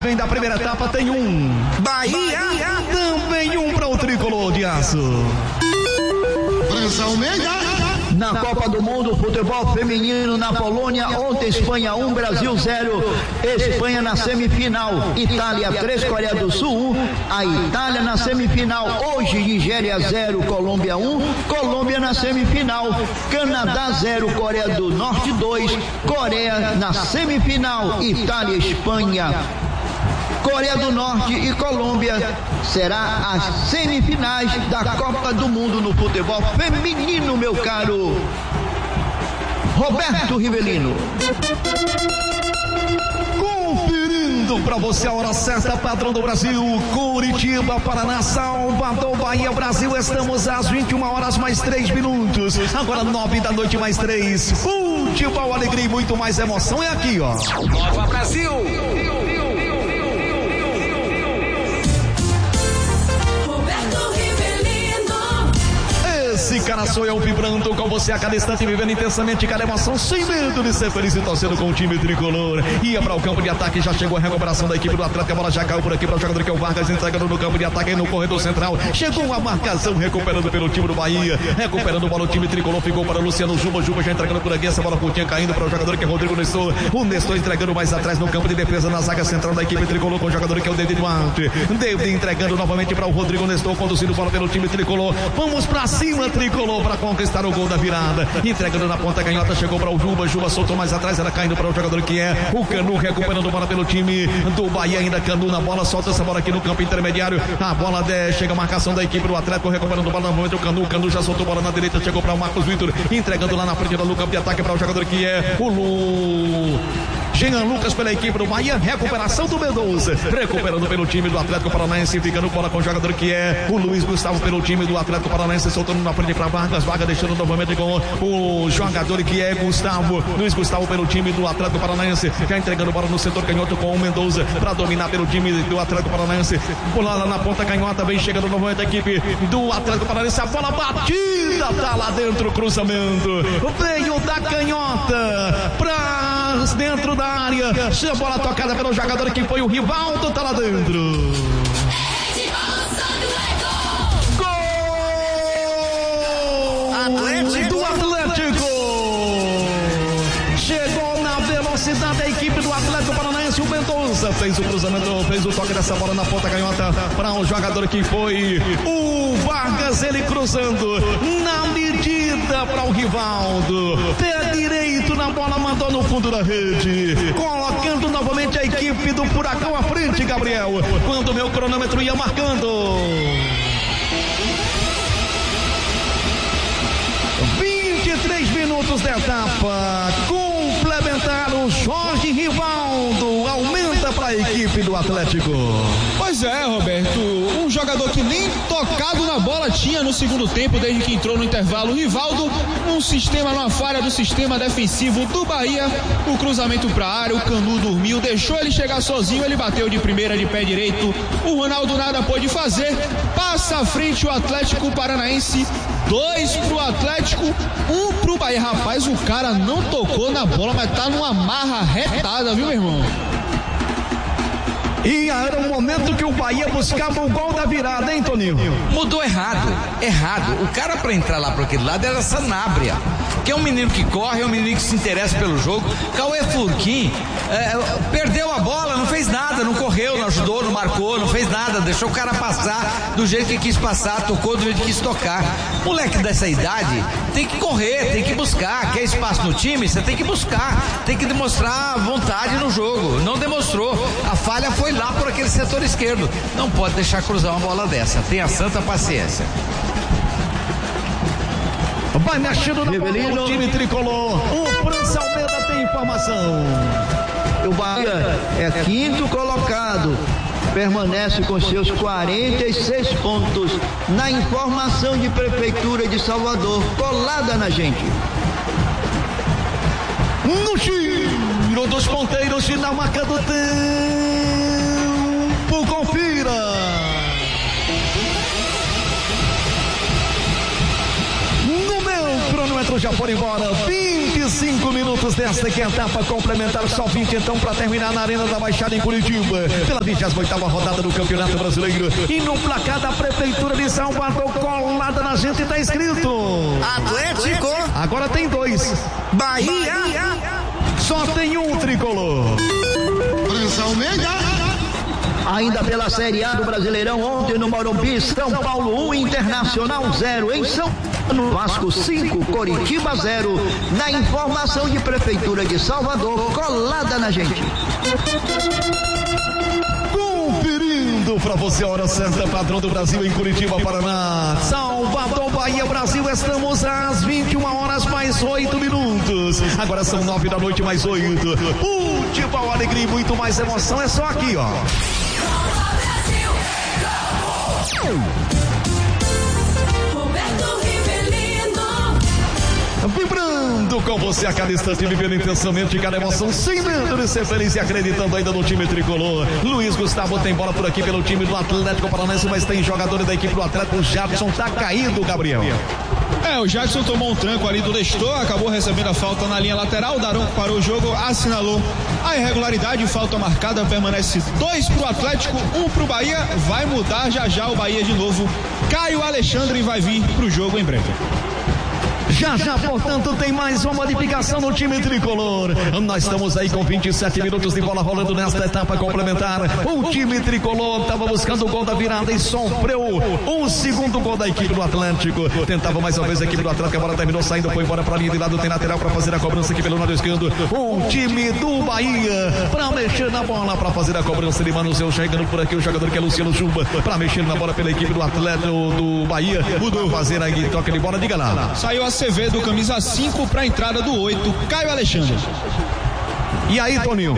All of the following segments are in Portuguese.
Vem da primeira etapa, tem um Bahia, também um para o tricolor de aço. França Almeida. Na Copa do Mundo, futebol feminino na Polônia, ontem Espanha 1, Brasil 0, Espanha na semifinal, Itália 3, Coreia do Sul 1, a Itália na semifinal, hoje Nigéria 0, Colômbia 1, Colômbia na semifinal, Canadá 0, Coreia do Norte 2, Coreia na semifinal, Itália, Espanha, Coreia do Norte e Colômbia será as semifinais da Copa do Mundo no futebol feminino, meu caro Roberto Rivelino. Conferindo para você a hora certa, padrão do Brasil, Curitiba, Paraná, Salvador, Bahia, Brasil. Estamos às 21 horas mais 3 minutos. Agora 9 da noite mais 3. Futebol, alegria e muito mais emoção é aqui, ó. Nova Brasil. Esse cara sou eu, vibrando com você a cada instante, vivendo intensamente cada emoção, sem medo de ser feliz e torcendo com o time tricolor. Ia para o campo de ataque, já chegou a recuperação da equipe do Atlético, a bola já caiu por aqui para o jogador que é o Vargas, entregando no campo de ataque no corredor central. Chegou a marcação, recuperando pelo time do Bahia, recuperando a bola, o time tricolor ficou para o Luciano Juba já entregando por aqui, essa bola curtinha caindo para o jogador que é Rodrigo Nestor. O Nestor entregando mais atrás no campo de defesa, na zaga central da equipe tricolor, com o jogador que é o David Duarte. David entregando novamente para o Rodrigo Nestor, conduzindo bola pelo time tricolor. Vamos para cima, tricolor, para conquistar o gol da virada. Entregando na ponta canhota, chegou para o Juba soltou mais atrás, ela caindo para o jogador que é o Canu, recuperando bola pelo time do Bahia, ainda Canu na bola, solta essa bola aqui no campo intermediário, a bola chega a marcação da equipe do Atlético, recuperando bola no momento, o Canu já soltou bola na direita, chegou para o Marcos Vitor, entregando lá na frente do campo de ataque para o jogador que é o Jean Lucas pela equipe do Bahia, recuperação do Mendonça, recuperando pelo time do Atlético Paranaense, ficando bola com o jogador que é o Luiz Gustavo pelo time do Atlético Paranaense, soltando na frente para Vargas, deixando novamente com o jogador que é Gustavo, Luiz Gustavo pelo time do Atlético Paranaense, já entregando bola no setor canhoto com o Mendonça, para dominar pelo time do Atlético Paranaense, bola lá na ponta canhota, vem chegando novamente a equipe do Atlético Paranaense, a bola batida, tá lá dentro o cruzamento, veio da canhota pra dentro da área, a bola tocada pelo jogador que foi o Rivaldo, tá lá dentro. Do Atlético, chegou na velocidade da equipe do Atlético Paranaense, o Mendonça fez o cruzamento, fez o toque dessa bola na ponta canhota para um jogador que foi o Vargas, ele cruzando na medida para o Rivaldo, pé direito na bola, mandou no fundo da rede, colocando novamente a equipe do Furacão à frente, Gabriel, quando o meu cronômetro ia marcando 23 minutos da etapa complementar, o Jorge Rivaldo aumenta para a equipe do Atlético. Pois é, Roberto, um jogador que nem tocado na bola tinha no segundo tempo, desde que entrou no intervalo. Rivaldo, numa falha do sistema defensivo do Bahia, o cruzamento para a área, o Canu dormiu, deixou ele chegar sozinho, ele bateu de primeira de pé direito, o Ronaldo nada pôde fazer, passa à frente o Atlético Paranaense, 2 pro Atlético, 1 pro Bahia. Rapaz, o cara não tocou na bola, mas tá numa marra retada, viu, meu irmão? E era o momento que o Bahia buscava o gol da virada, hein, Toninho? Mudou errado. O cara pra entrar lá para aquele lado era Sanabria, que é um menino que corre, é um menino que se interessa pelo jogo. Cauê Furquim perdeu a bola, não fez nada, não correu, não ajudou, não marcou, não fez nada, deixou o cara passar do jeito que quis passar, tocou do jeito que quis tocar. Moleque dessa idade tem que correr, tem que buscar, quer espaço no time, você tem que buscar, tem que demonstrar vontade no jogo, não demonstrou, a falha foi lá por aquele setor esquerdo, não pode deixar cruzar uma bola dessa, tenha santa paciência. Vai mexendo na bola do time tricolor, o França Almeida tem informação. O Bahia é quinto colocado, permanece com seus 46 pontos na informação de Prefeitura de Salvador, colada na gente. No giro dos ponteiros, final marcado tempo, confira. No meu cronômetro já foram embora 26 25 minutos desta que é a etapa complementar, só 20 então para terminar na Arena da Baixada em Curitiba, pela 28ª rodada do Campeonato Brasileiro. E no placar da Prefeitura de Salvador, colada na gente, tá escrito Atlético. Agora tem 2. Bahia. Só tem um tricolor. Ainda pela Série A do Brasileirão, ontem no Morumbi, São Paulo 1, Internacional 0. Em São Paulo, Vasco 5, Coritiba 0. Na informação de Prefeitura de Salvador, colada na gente. Conferindo pra você a hora certa, padrão do Brasil em Curitiba, Paraná, Salvador, Bahia, Brasil. Estamos às 21 horas mais 8 minutos. Agora são 9 da noite mais 8. Futebol, alegria e muito mais emoção é só aqui, ó. Vibrando com você a cada instante, vivendo intensamente cada emoção, sem medo de ser feliz e acreditando ainda no time tricolor. Luiz Gustavo tem bola por aqui pelo time do Atlético Paranaense, mas tem jogadores da equipe do Atlético. O Jadson tá caído, Gabriel. O Jadson tomou um tranco ali do Lestor, acabou recebendo a falta na linha lateral. O Daronco parou o jogo, assinalou a irregularidade, falta marcada, permanece 2 pro Atlético, 1 pro Bahia. Vai mudar já o Bahia de novo. Caio Alexandre vai vir pro jogo em breve. Já, portanto, tem mais uma modificação no time tricolor. Nós estamos aí com 27 minutos de bola rolando nesta etapa complementar. O time tricolor estava buscando o gol da virada e sofreu o segundo gol da equipe do Atlético. Tentava mais uma vez a equipe do Atlético, a bola terminou saindo, foi embora para a linha de lado, tem lateral para fazer a cobrança aqui pelo lado esquerdo. O time do Bahia para mexer na bola, para fazer a cobrança. Ele manuseou, chegando por aqui o jogador que é Luciano Chuba, para mexer na bola pela equipe do Atlético do Bahia. Mudou, fazer aí toque de bola, diga lá. Saiu a Acevedo, camisa 5 para a entrada do 8, Caio Alexandre. E aí, Toninho?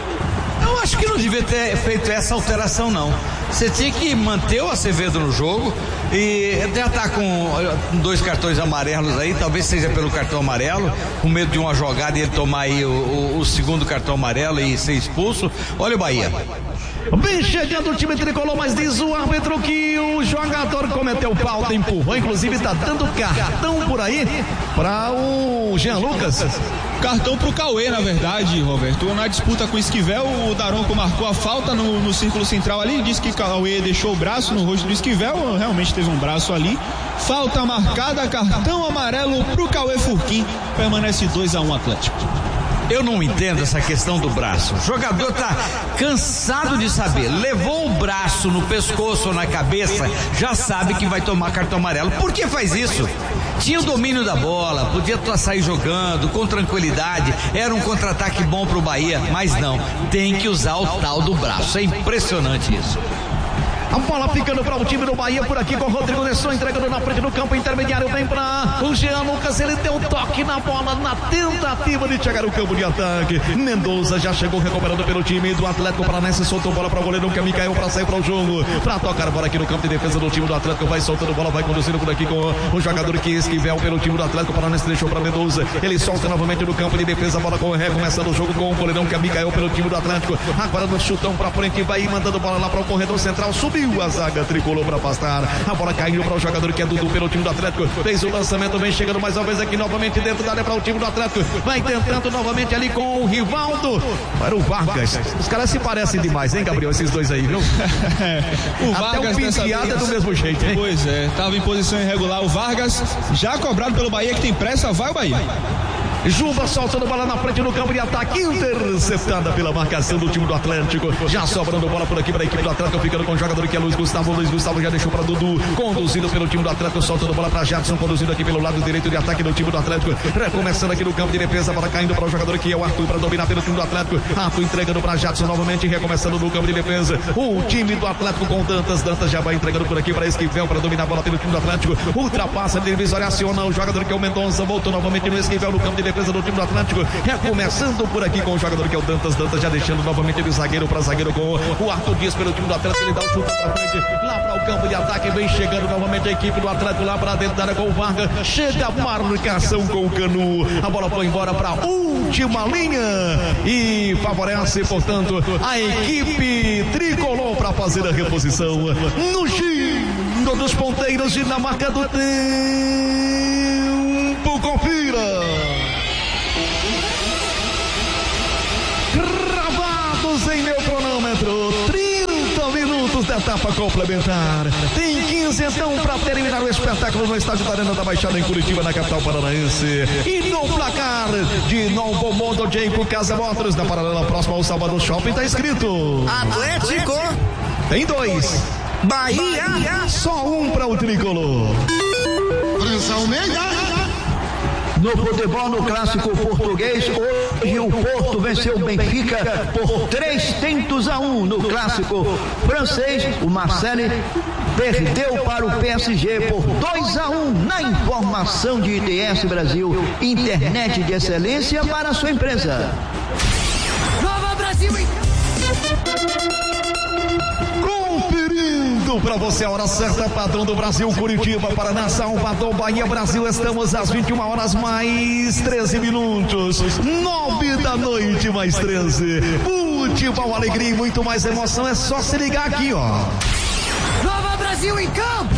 Eu acho que não devia ter feito essa alteração, não. Você tinha que manter o Acevedo no jogo e já tá com 2 cartões amarelos aí, talvez seja pelo cartão amarelo, com medo de uma jogada e ele tomar aí o segundo cartão amarelo e ser expulso. Olha o Bahia. Vem chegando o time tricolor, mas diz o árbitro que o jogador cometeu falta, empurrou, inclusive tá dando cartão por aí para o Jean Lucas. Cartão pro Cauê, na verdade, Roberto. Na disputa com o Esquivel, o Daronco marcou a falta no círculo central ali, disse que Cauê deixou o braço no rosto do Esquivel, realmente teve um braço ali. Falta marcada, cartão amarelo pro Cauê Furquim, permanece 2-1 Atlético. Eu não entendo essa questão do braço. O jogador tá cansado de saber. Levou o braço no pescoço ou na cabeça, já sabe que vai tomar cartão amarelo. Por que faz isso? Tinha o domínio da bola, podia sair jogando com tranquilidade. Era um contra-ataque bom pro Bahia, mas não. Tem que usar o tal do braço. É impressionante isso. A bola ficando para o time do Bahia por aqui com o Rodrigo Nesson, entregando na frente do campo intermediário, vem para o Jean Lucas, ele deu toque na bola na tentativa de chegar ao campo de ataque. Mendoza já chegou recuperando pelo time do Atlético Paranaense, soltou bola para o goleiro que é Micael para sair para o jogo, para tocar a bola aqui no campo de defesa do time do Atlético, vai soltando bola, vai conduzindo por aqui com o jogador que Esquivel pelo time do Atlético Paranaense, deixou para Mendoza, ele solta novamente no campo de defesa, a bola recomeçando o jogo com o goleirão que é Micael pelo time do Atlético, agora no chutão para frente, vai mandando bola lá para o corredor central, subiu a zaga tricolor para afastar, a bola caindo para o jogador que é Dudu pelo time do Atlético, fez o lançamento, vem chegando mais uma vez aqui novamente dentro da área para o time do Atlético, vai tentando novamente ali com o Rivaldo para o Vargas. Os caras se parecem demais, hein, Gabriel, esses dois aí, viu? O Vargas até o penteado é do mesmo jeito, hein? Pois é, estava em posição irregular o Vargas, já cobrado pelo Bahia, que tem pressa, vai o Bahia. Juba soltando bola na frente no campo de ataque, interceptada pela marcação do time do Atlético, já sobrando bola por aqui para a equipe do Atlético, ficando com o jogador que é Luiz Gustavo já deixou para Dudu, conduzido pelo time do Atlético, soltando bola para Jadson, conduzindo aqui pelo lado direito de ataque do time do Atlético, recomeçando aqui no campo de defesa, bola caindo para o jogador que é o Arthur para dominar pelo time do Atlético, Arthur entregando para Jadson novamente, recomeçando no campo de defesa, o time do Atlético com Dantas já vai entregando por aqui para Esquivel para dominar a bola pelo time do Atlético, ultrapassa, divisória, aciona o jogador que é o Mendonça, voltou novamente no Esquivel no campo de defesa do time do Atlético, recomeçando por aqui com o jogador que é o Dantas já deixando novamente de zagueiro para zagueiro com o Arthur Dias pelo time do Atlético, ele dá o chute para frente, lá para o campo de ataque, vem chegando novamente a equipe do Atlético lá para dentro da área com o Vargas, chega a marcação com o Canu, a bola foi embora para a última linha e favorece, portanto, a equipe tricolor para fazer a reposição no giro dos ponteiros e na marca do tempo, confira. etapa complementar. Tem 15 então para terminar o espetáculo no estádio da Arena da Baixada em Curitiba, na capital paranaense. E no placar de Novo Mundo Jayco Casa Motors, na paralela próxima ao Salvador Shopping, tá escrito Atlético. Tem 2. Bahia. Só 1 para o tricolor. França Almeida. No futebol, no clássico português, hoje o Porto venceu o Benfica por 3-1 no clássico francês. O Marseille perdeu para o PSG por 2-1 na informação de ITS Brasil, internet de excelência para a sua empresa. Nova Brasil. Conferindo para você a hora certa, padrão do Brasil, Curitiba, Paraná, Salvador, Bahia, Brasil. Estamos às 21 horas mais 13 minutos. 9 da noite mais 13. Futebol, alegria e muito mais emoção. É só se ligar aqui, ó. Nova Brasil em campo.